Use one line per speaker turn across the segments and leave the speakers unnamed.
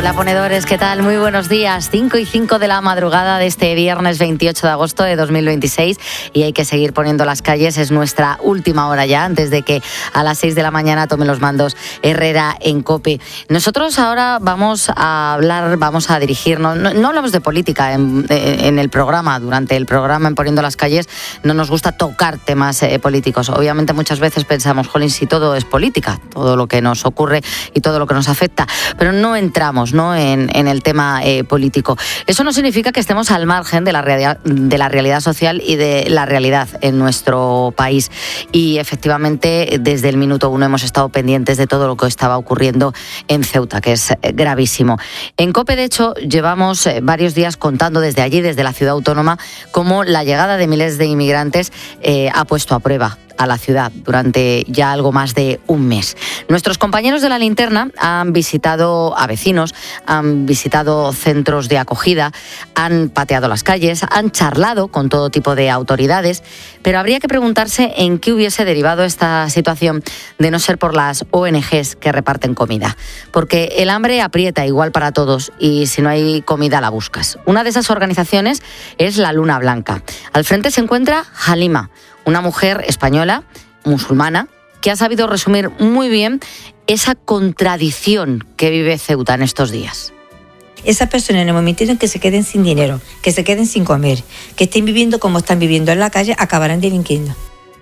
Hola ponedores, ¿qué tal? Muy buenos días. 5:05 de la madrugada de este viernes 28 de agosto de 2026 y hay que seguir poniendo las calles. Es nuestra última hora ya, antes de que a las 6 de la mañana tome los mandos Herrera en COPE. Nosotros ahora vamos a hablar, vamos a dirigirnos, no hablamos de política en el programa, durante el programa en Poniendo las calles no nos gusta tocar temas políticos. Obviamente muchas veces pensamos, jolín, si todo es política, todo lo que nos ocurre y todo lo que nos afecta, pero no entramos en el tema político. Eso no significa que estemos al margen de la realidad social y de la realidad en nuestro país. Y efectivamente, desde el minuto uno hemos estado pendientes de todo lo que estaba ocurriendo en Ceuta, que es gravísimo. En COPE, de hecho, llevamos varios días contando desde allí, desde la ciudad autónoma, cómo la llegada de miles de inmigrantes ha puesto a prueba a la ciudad durante ya algo más de un mes. Nuestros compañeros de La Linterna han visitado a vecinos, han visitado centros de acogida, han pateado las calles, han charlado con todo tipo de autoridades, pero habría que preguntarse en qué hubiese derivado esta situación de no ser por las ONGs que reparten comida. Porque el hambre aprieta igual para todos y si no hay comida la buscas. Una de esas organizaciones es la Luna Blanca. Al frente se encuentra Halima, una mujer española, musulmana, que ha sabido resumir muy bien esa contradicción que vive Ceuta en estos días.
Esas personas, en el momento en que se queden sin dinero, que se queden sin comer, que estén viviendo como están viviendo en la calle, acabarán delinquiendo.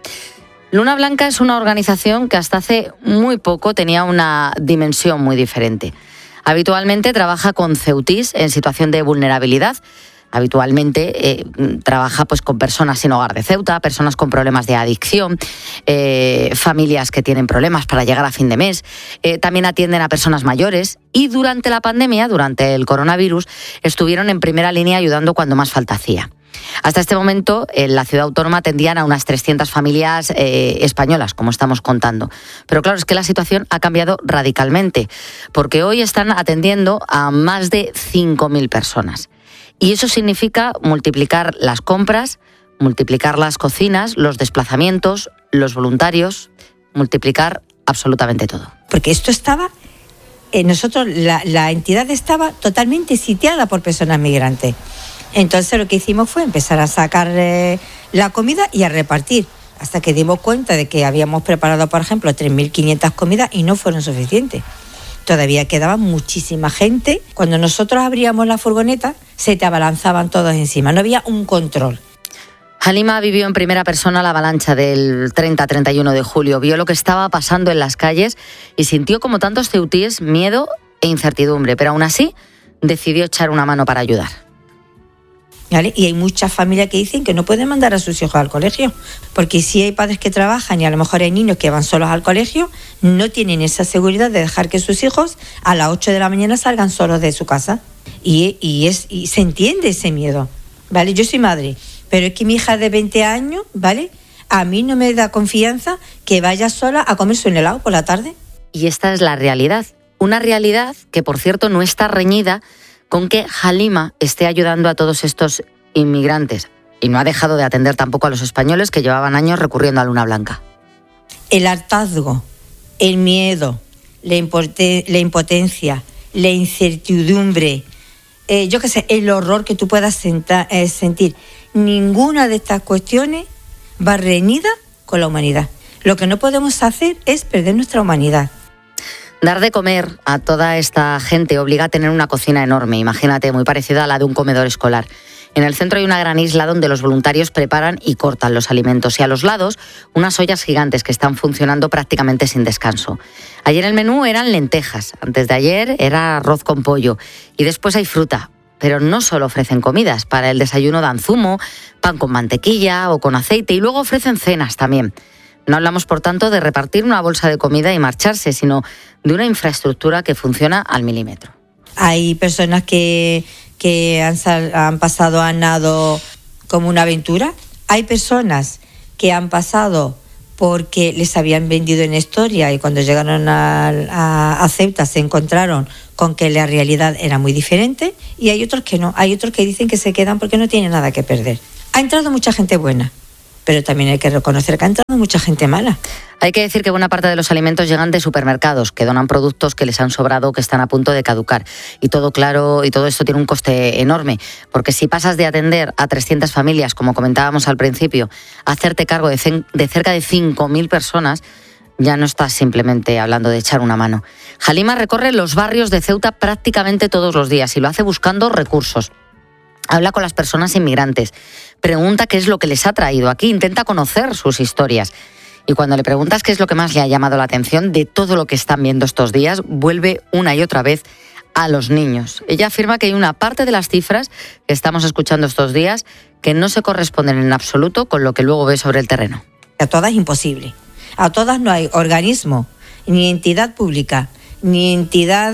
Luna Blanca es una organización que hasta hace muy poco tenía una dimensión muy diferente. Habitualmente trabaja con ceutís en situación de vulnerabilidad. Habitualmente trabaja pues con personas sin hogar de Ceuta, personas con problemas de adicción, familias que tienen problemas para llegar a fin de mes. También atienden a personas mayores y durante la pandemia, durante el coronavirus, estuvieron en primera línea ayudando cuando más falta hacía. Hasta este momento, en la ciudad autónoma atendían a unas 300 familias españolas, como estamos contando. Pero claro, es que la situación ha cambiado radicalmente, porque hoy están atendiendo a más de 5.000 personas. Y eso significa multiplicar las compras, multiplicar las cocinas, los desplazamientos, los voluntarios, multiplicar absolutamente todo.
Porque esto estaba, nosotros, la entidad estaba totalmente sitiada por personas migrantes. Entonces lo que hicimos fue empezar a sacar la comida y a repartir, hasta que dimos cuenta de que habíamos preparado, por ejemplo, 3.500 comidas y no fueron suficientes. Todavía quedaba muchísima gente. Cuando nosotros abríamos la furgoneta, se te abalanzaban todos encima. No había un control.
Halima vivió en primera persona la avalancha del 30-31 de julio. Vio lo que estaba pasando en las calles y sintió, como tantos ceutíes, miedo e incertidumbre. Pero aún así, decidió echar una mano para ayudar.
¿Vale? Y hay muchas familias que dicen que no pueden mandar a sus hijos al colegio, porque si hay padres que trabajan y a lo mejor hay niños que van solos al colegio, no tienen esa seguridad de dejar que sus hijos a las 8 de la mañana salgan solos de su casa. Y se entiende ese miedo, ¿vale? Yo soy madre, pero es que mi hija de 20 años, ¿vale? A mí no me da confianza que vaya sola a comerse un helado por la tarde.
Y esta es la realidad, una realidad que, por cierto, no está reñida con que Halima esté ayudando a todos estos inmigrantes y no ha dejado de atender tampoco a los españoles que llevaban años recurriendo a Luna Blanca.
El hartazgo, el miedo, la impotencia, la incertidumbre, el horror que tú puedas sentir, ninguna de estas cuestiones va reñida con la humanidad. Lo que no podemos hacer es perder nuestra humanidad.
Dar de comer a toda esta gente obliga a tener una cocina enorme, imagínate, muy parecida a la de un comedor escolar. En el centro hay una gran isla donde los voluntarios preparan y cortan los alimentos y a los lados unas ollas gigantes que están funcionando prácticamente sin descanso. Ayer el menú eran lentejas, antes de ayer era arroz con pollo y después hay fruta. Pero no solo ofrecen comidas, para el desayuno dan zumo, pan con mantequilla o con aceite y luego ofrecen cenas también. No hablamos, por tanto, de repartir una bolsa de comida y marcharse, sino de una infraestructura que funciona al milímetro.
Hay personas que han pasado a nado como una aventura. Hay personas que han pasado porque les habían vendido en historia y cuando llegaron a Ceuta se encontraron con que la realidad era muy diferente. Y hay otros que no. Hay otros que dicen que se quedan porque no tienen nada que perder. Ha entrado mucha gente buena. pero también hay que reconocer que ha entrado mucha gente mala.
Hay que decir que buena parte de los alimentos llegan de supermercados, que donan productos que les han sobrado, que están a punto de caducar. Y todo claro, y todo esto tiene un coste enorme, porque si pasas de atender a 300 familias, como comentábamos al principio, a hacerte cargo de cerca de 5.000 personas, ya no estás simplemente hablando de echar una mano. Halima recorre los barrios de Ceuta prácticamente todos los días y lo hace buscando recursos. Habla con las personas inmigrantes, pregunta qué es lo que les ha traído aquí, intenta conocer sus historias. Y cuando le preguntas qué es lo que más le ha llamado la atención de todo lo que están viendo estos días, vuelve una y otra vez a los niños. Ella afirma que hay una parte de las cifras que estamos escuchando estos días que no se corresponden en absoluto con lo que luego ve sobre el terreno.
A todas es imposible. A todas no hay organismo, ni entidad pública, ni entidad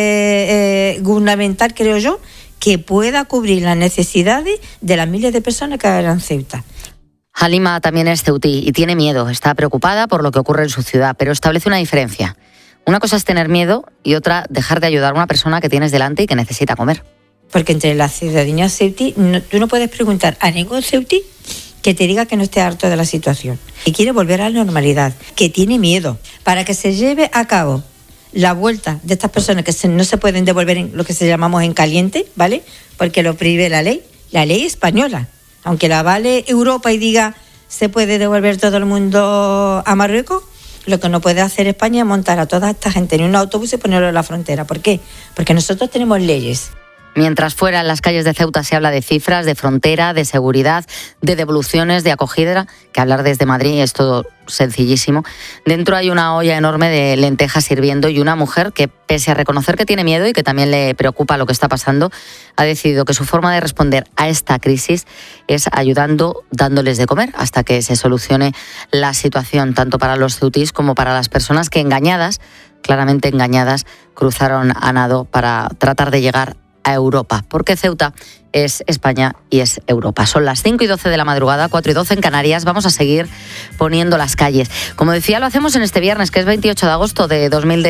gubernamental, creo yo, que pueda cubrir las necesidades de las miles de personas que habrán en Ceuta.
Halima también es ceutí y tiene miedo, está preocupada por lo que ocurre en su ciudad, pero establece una diferencia. Una cosa es tener miedo y otra dejar de ayudar a una persona que tienes delante y que necesita comer.
Porque entre la ciudadanía ceutí, tú no puedes preguntar a ningún ceutí que te diga que no esté harto de la situación, que quiere volver a la normalidad, que tiene miedo. Para que se lleve a cabo la vuelta de estas personas que no se pueden devolver en lo que se llamamos en caliente, ¿vale? Porque lo prohíbe la ley española. Aunque la vale Europa y diga se puede devolver todo el mundo a Marruecos, lo que no puede hacer España es montar a toda esta gente en un autobús y ponerlo en la frontera. ¿Por qué? Porque nosotros tenemos leyes.
Mientras fuera en las calles de Ceuta se habla de cifras, de frontera, de seguridad, de devoluciones, de acogida, que hablar desde Madrid es todo sencillísimo. Dentro hay una olla enorme de lentejas hirviendo y una mujer que, pese a reconocer que tiene miedo y que también le preocupa lo que está pasando, ha decidido que su forma de responder a esta crisis es ayudando, dándoles de comer, hasta que se solucione la situación, tanto para los ceutís como para las personas que claramente engañadas, cruzaron a nado para tratar de llegar a Europa, porque Ceuta es España y es Europa. Son las 5:12 de la madrugada, 4:12 en Canarias. Vamos a seguir poniendo las calles. Como decía, lo hacemos en este viernes, que es 28 de agosto de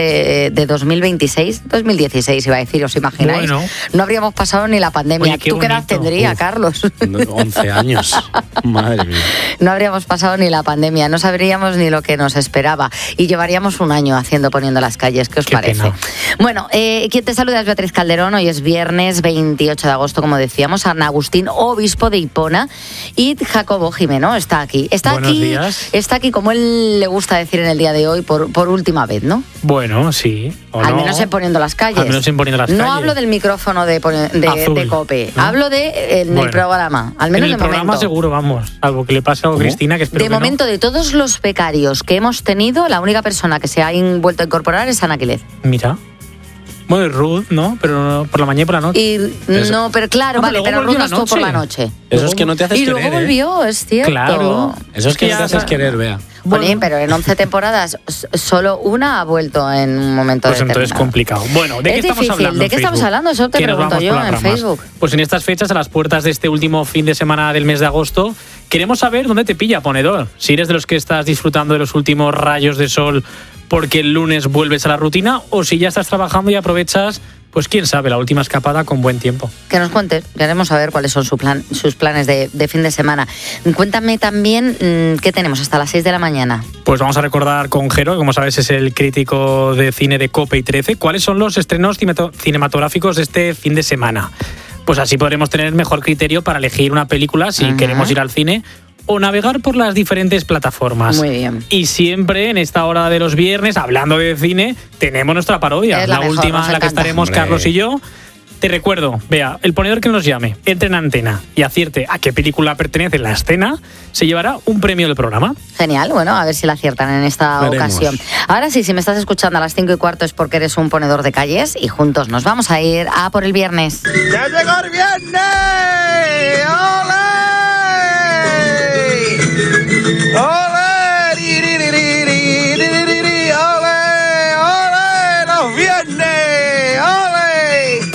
2026, 2016 iba a decir, ¿os imagináis? Bueno, no habríamos pasado ni la pandemia.
Oye,
¿Tú qué edad tendría, Carlos?
11 años. Madre mía.
No habríamos pasado ni la pandemia, no sabríamos ni lo que nos esperaba y llevaríamos un año poniendo las calles. ¿Qué os parece? Pena. Bueno, quien te saluda es Beatriz Calderón. Hoy es viernes 28 de agosto, como decíamos. San Agustín, obispo de Hipona, y Jacobo Jimeno está aquí.
Buenos días.
Está aquí, como él le gusta decir en el día de hoy, por última vez, ¿no?
Bueno, sí.
Al menos en Poniendo las Calles.
Al menos en Poniendo las Calles.
No hablo del micrófono de COPE, ¿no? Hablo el programa, al menos
en el programa momento. Seguro, vamos, algo que le pase a Cristina, que espero
de momento, de todos los becarios que hemos tenido, la única persona que se ha vuelto a incorporar es Ana Quilez.
Mira. Bueno, Ruth, ¿no? Pero por la mañana y por la noche.
No, pero claro, vale, pero Ruth no estuvo por la noche.
Eso es que no te haces querer.
Y luego volvió, es cierto.
Claro. Eso es que no te haces querer, Bea.
Bueno, pero en 11 temporadas solo una ha vuelto en un momento determinado.
Pues entonces complicado. Bueno, ¿de qué estamos hablando?
¿De qué estamos hablando? Eso te pregunto yo en Facebook.
Pues en estas fechas, a las puertas de este último fin de semana del mes de agosto, queremos saber dónde te pilla, ponedor. Si eres de los que estás disfrutando de los últimos rayos de sol porque el lunes vuelves a la rutina, o si ya estás trabajando y aprovechas, pues quién sabe, la última escapada con buen tiempo.
Que nos cuentes, queremos saber cuáles son sus planes de fin de semana. Cuéntame también qué tenemos hasta las 6 de la mañana.
Pues vamos a recordar con Jero, que como sabes es el crítico de cine de COPE y 13, cuáles son los estrenos cinematográficos de este fin de semana. Pues así podremos tener mejor criterio para elegir una película si queremos ir al cine o navegar por las diferentes plataformas.
Muy bien.
Y siempre en esta hora de los viernes, hablando de cine, tenemos nuestra parodia.
Es la mejor,
última en la que estaremos Carlos y yo. Te recuerdo, vea, el ponedor que nos llame, entre en antena y acierte a qué película pertenece la escena, se llevará un premio del programa.
Genial, bueno, a ver si la aciertan en esta ocasión. Ahora sí, si me estás escuchando a las 5:15 es porque eres un ponedor de calles y juntos nos vamos a ir a por el viernes.
¡Ya llegó el viernes! ¡Hola!